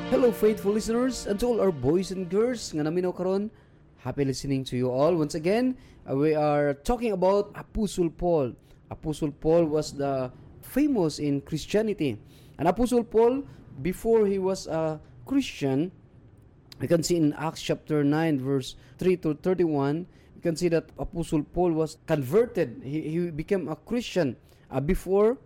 Hello faithful listeners and to all our boys and girls nga naminaw karon. Happy listening to you all once again. We are talking about Apostle Paul. Apostle Paul was the famous in Christianity. And Apostle Paul, before he was a Christian, we can see in Acts chapter 9 verse 3 to 31, you can see that Apostle Paul was converted. He became a Christian. Before,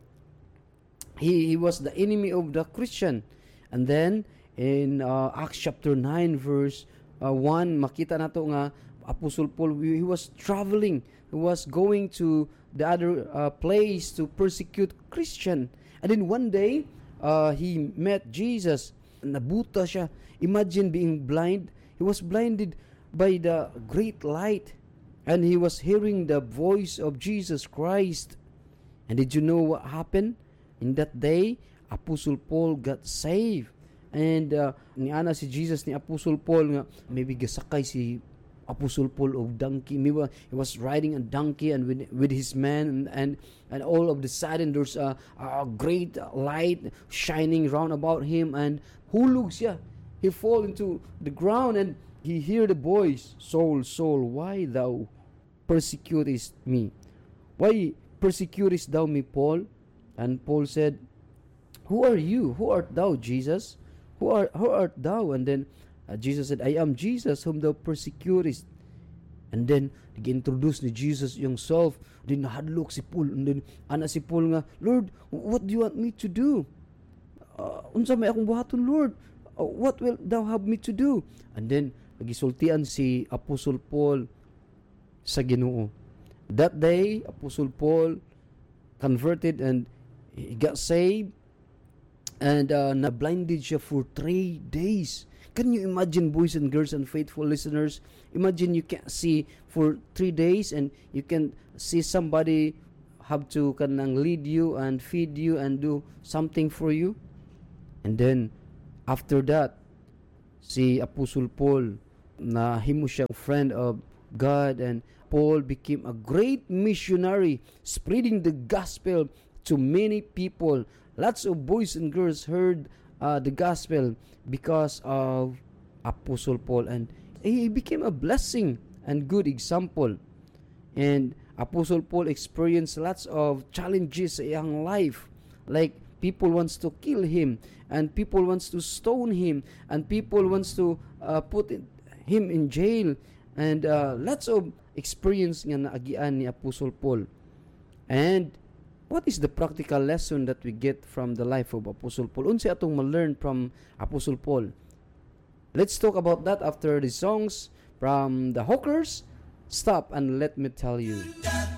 he was the enemy of the Christian. And then, in Acts chapter 9 verse 1, makita nato nga Apostle Paul, he was traveling. He was going to the other place to persecute Christian. And then one day, he met Jesus. Nabuta siya. Imagine being blind. He was blinded by the great light. And he was hearing the voice of Jesus Christ. And did you know what happened? In that day, Apostle Paul got saved. And niana si Jesus ni Apostle Paul nga maybe gasakay si Apostle Paul of donkey. Maybe he was riding a donkey and with his men and all of the sudden there's a great light shining round about him and hulog siya. He fall into the ground and he hear the voice, Saul, Saul, why thou persecutest me? Why persecutest thou me, Paul? And Paul said, who are you? Who art thou, Jesus? Who art thou? And then Jesus said, I am Jesus whom thou persecutest. And then nag-introduce ni Jesus himself. Then nahadlok si Paul. And then ana si Paul nga, Lord, what do you want me to do? Unsa may akong buhaton, Lord? What will thou have me to do? And then nagisultian si Apostle Paul sa Ginoo. That day, Apostle Paul converted and he got saved. And na-blinded siya for 3 days. Can you imagine, boys and girls and faithful listeners? Imagine you can't see for 3 days and you can see somebody have to kanang lead you and feed you and do something for you. And then, after that, si Apostle Paul, nahimo siyang friend of God, and Paul became a great missionary, spreading the gospel to many people. Lots of boys and girls heard the gospel because of Apostle Paul, and he became a blessing and good example. And Apostle Paul experienced lots of challenges in his life, like people wants to kill him, and people wants to stone him, and people wants to put him in jail, and lots of experience nga naagian ni Apostle Paul. And what is the practical lesson that we get from the life of Apostle Paul? Unsa atong ma-learn from Apostle Paul? Let's talk about that after the songs from the Hawkers. Stop and let me tell you.